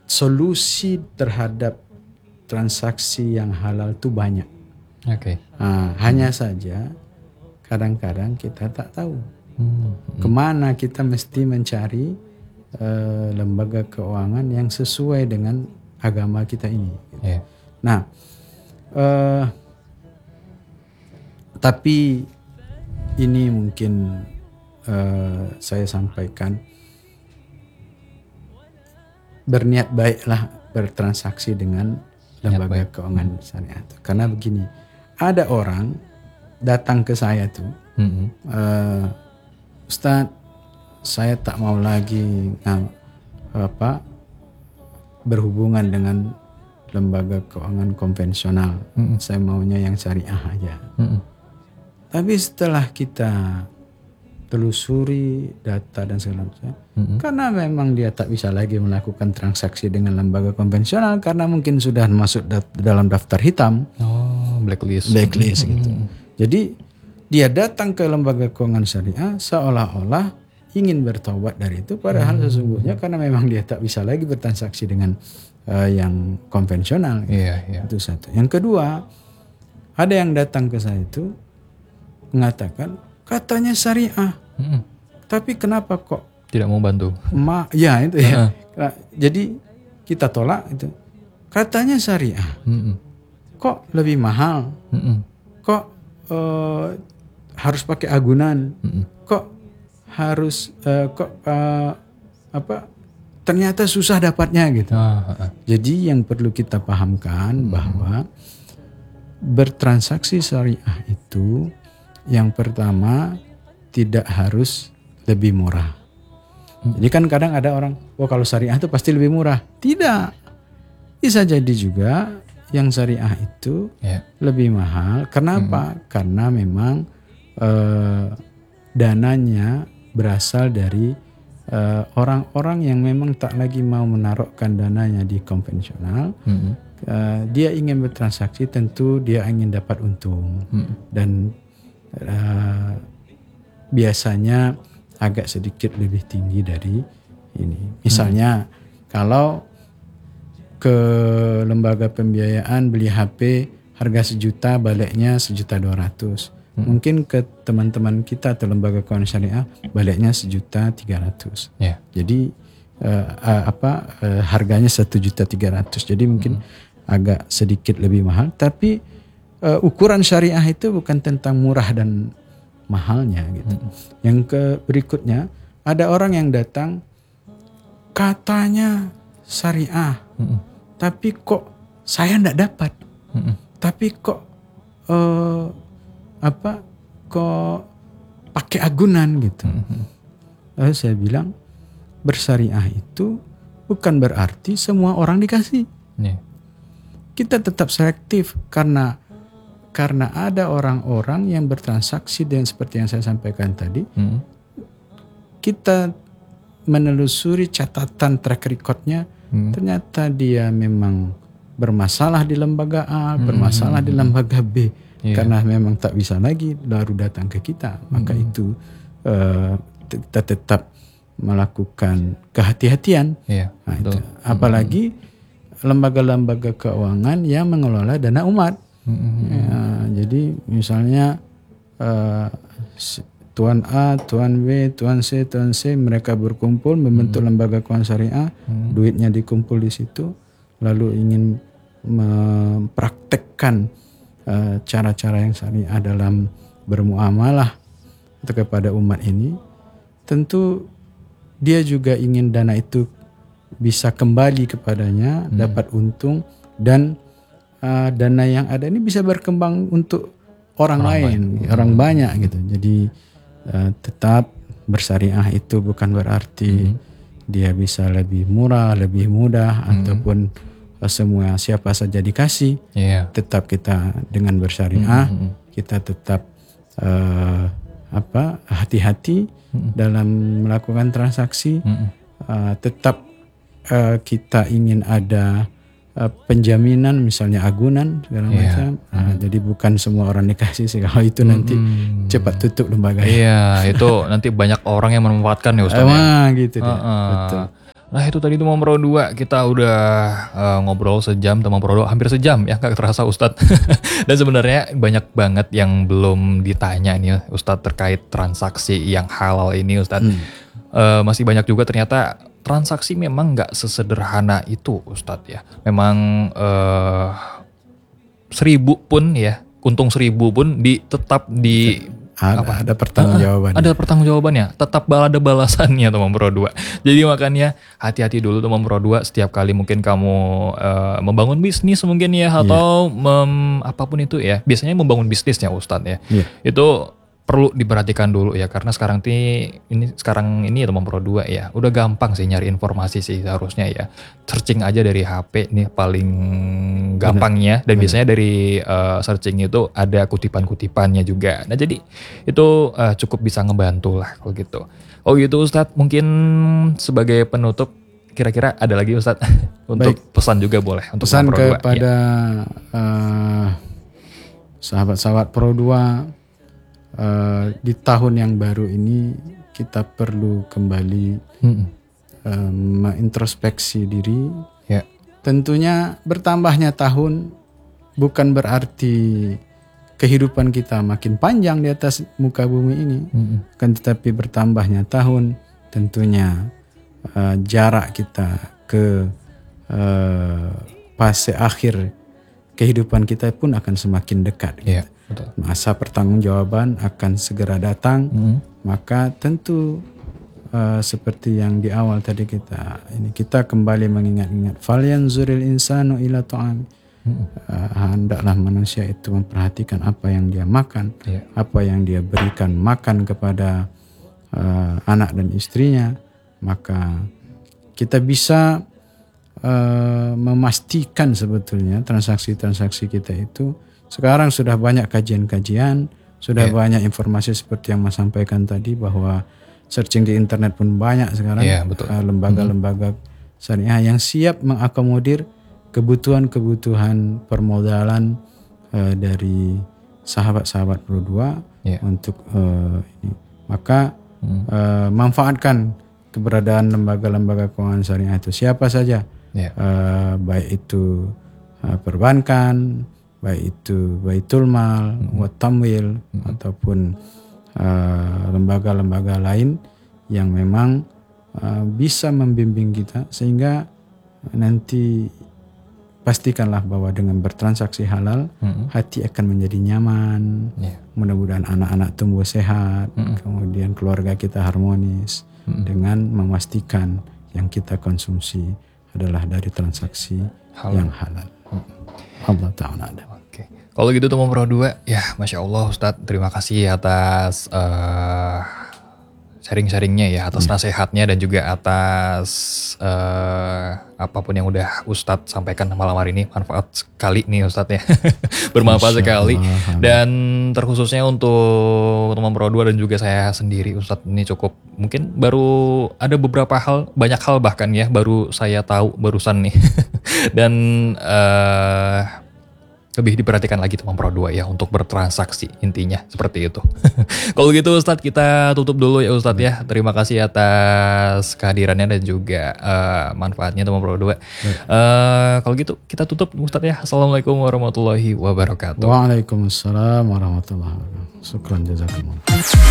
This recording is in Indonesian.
solusi terhadap transaksi yang halal itu banyak. Oke. Hanya saja kadang-kadang kita tak tahu kemana kita mesti mencari lembaga keuangan yang sesuai dengan agama kita ini. Yeah. Nah, tapi ini mungkin saya sampaikan, berniat baiklah bertransaksi dengan lembaga keuangan syariah. Karena begini, ada orang datang ke saya tuh, Ustadz, saya tak mau lagi berhubungan dengan lembaga keuangan konvensional. Saya maunya yang syariah aja. Tapi setelah kita telusuri data dan segala macam, karena memang dia tak bisa lagi melakukan transaksi dengan lembaga konvensional karena mungkin sudah masuk dalam daftar hitam, blacklist gitu. Jadi dia datang ke lembaga keuangan syariah seolah-olah ingin bertobat dari itu, padahal sesungguhnya karena memang dia tak bisa lagi bertransaksi dengan yang konvensional. Itu satu. Yang kedua, ada yang datang ke saya itu mengatakan katanya syariah, tapi kenapa kok tidak mau bantu? Ya itu ya. Jadi kita tolak itu. Katanya syariah, kok lebih mahal? Kok harus pakai agunan? Kok harus ternyata susah dapatnya gitu. Jadi yang perlu kita pahamkan bahwa bertransaksi syariah itu yang pertama tidak harus lebih murah. Jadi kan kadang ada orang, kalau syariah itu pasti lebih murah. Tidak. Bisa jadi juga yang syariah itu lebih mahal. Kenapa? Karena memang dananya berasal dari orang-orang yang memang tak lagi mau menaruhkan dananya di konvensional. Dia ingin bertransaksi, tentu dia ingin dapat untung. Dan biasanya agak sedikit lebih tinggi dari ini. Misalnya kalau ke lembaga pembiayaan beli HP harga 1 juta, baliknya 1.200.000. Mungkin ke teman-teman kita atau lembaga keuangan syariah baliknya 1.300.000. Jadi harganya 1.300.000. Jadi mungkin agak sedikit lebih mahal, tapi ukuran syariah itu bukan tentang murah dan mahalnya gitu. Yang berikutnya, ada orang yang datang katanya syariah, tapi kok saya enggak dapat. Tapi kok kok pakai agunan gitu. Lalu saya bilang, bersyariah itu bukan berarti semua orang dikasih. Kita tetap selektif karena ada orang-orang yang bertransaksi dan seperti yang saya sampaikan tadi, kita menelusuri catatan track recordnya, ternyata dia memang bermasalah di lembaga A, bermasalah di lembaga B, karena memang tak bisa lagi baru datang ke kita. Maka itu kita tetap melakukan kehati-hatian. Itu. Apalagi lembaga-lembaga keuangan yang mengelola dana umat. Jadi misalnya Tuan A, Tuan B, Tuan C, mereka berkumpul membentuk lembaga keuangan syariah, duitnya dikumpul di situ, lalu ingin mempraktekkan cara-cara yang syariah dalam bermuamalah kepada umat ini. Tentu dia juga ingin dana itu bisa kembali kepadanya, dapat untung, dan dana yang ada ini bisa berkembang untuk orang lain, orang banyak gitu. Jadi tetap bersyariah itu bukan berarti dia bisa lebih murah, lebih mudah, ataupun semua siapa saja dikasih. Tetap kita dengan bersyariah, kita tetap hati-hati dalam melakukan transaksi. Tetap kita ingin ada penjaminan, misalnya agunan segala macam. Jadi bukan semua orang dikasih sih, kalau itu nanti cepat tutup lembaga. Itu nanti banyak orang yang memanfaatkan ya Ustaz. Gitu deh. Betul. Nah itu tadi Teman Pro 2 kita udah ngobrol sejam Teman Pro 2, hampir sejam ya, gak terasa Ustadz. Dan sebenarnya banyak banget yang belum ditanya nih Ustadz terkait transaksi yang halal ini Ustadz. Masih banyak juga ternyata transaksi memang gak sesederhana itu Ustadz ya. Memang 1.000 pun ya, untung 1.000 pun tetap di ada pertanggungjawabannya. Ada pertanggungjawabannya, tetap ada balasannya Teman Pro 2. Jadi makanya hati-hati dulu Teman Pro 2 setiap kali mungkin kamu membangun bisnis mungkin ya, atau apapun itu ya. Biasanya membangun bisnisnya Ustadz ya. Itu perlu diperhatikan dulu ya, karena sekarang ini Teman Pro 2 ya, udah gampang sih nyari informasi sih seharusnya ya. Searching aja dari HP nih paling gampangnya, dan biasanya dari searching itu ada kutipan-kutipannya juga. Nah jadi itu cukup bisa ngebantu lah kalau gitu. Oh gitu Ustadz, mungkin sebagai penutup kira-kira ada lagi Ustadz untuk pesan juga boleh untuk pesan Pro 2 kepada sahabat-sahabat Pro 2. Di tahun yang baru ini kita perlu kembali mengintrospeksi diri. Tentunya bertambahnya tahun bukan berarti kehidupan kita makin panjang di atas muka bumi ini, kan, tetapi bertambahnya tahun tentunya jarak kita ke fase akhir kehidupan kita pun akan semakin dekat. Betul. Masa pertanggungjawaban akan segera datang, maka tentu seperti yang di awal tadi kita kembali mengingat-ingat falyanzuril insanu ila ta'am. Hendaklah manusia itu memperhatikan apa yang dia makan, apa yang dia berikan makan kepada anak dan istrinya, maka kita bisa memastikan sebetulnya transaksi-transaksi kita itu. Sekarang sudah banyak kajian-kajian, sudah banyak informasi seperti yang Mas sampaikan tadi, bahwa searching di internet pun banyak sekarang, lembaga-lembaga syariah yang siap mengakomodir kebutuhan-kebutuhan permodalan dari sahabat-sahabat Pro 2 untuk ini. Maka manfaatkan keberadaan lembaga-lembaga keuangan syariah itu, siapa saja, baik itu perbankan, baik itu Baitul Mal, Watamwil, ataupun lembaga-lembaga lain yang memang bisa membimbing kita, sehingga nanti pastikanlah bahwa dengan bertransaksi halal hati akan menjadi nyaman. Mudah-mudahan anak-anak tumbuh sehat, kemudian keluarga kita harmonis dengan memastikan yang kita konsumsi adalah dari transaksi yang halal. Allah Ta'ala ada. Oke. Kalau gitu Teman Pro 2, ya Masya Allah Ustadz, terima kasih atas sharing-sharingnya ya, atas nasihatnya dan juga atas apapun yang udah Ustadz sampaikan malam hari ini. Manfaat sekali nih Ustadz ya. Bermanfaat sekali. Dan terkhususnya untuk Teman Pro 2 dan juga saya sendiri Ustadz, ini cukup, mungkin baru ada beberapa hal, banyak hal bahkan ya, baru saya tahu barusan nih. Dan lebih diperhatikan lagi Teman Pro 2 ya untuk bertransaksi, intinya seperti itu. Kalau gitu Ustadz, kita tutup dulu ya Ustadz ya. Terima kasih atas kehadirannya dan juga manfaatnya Teman Pro 2. Kalau gitu kita tutup Ustadz ya. Assalamualaikum warahmatullahi wabarakatuh. Waalaikumsalam warahmatullahi wabarakatuh. Syukran jazakumullah.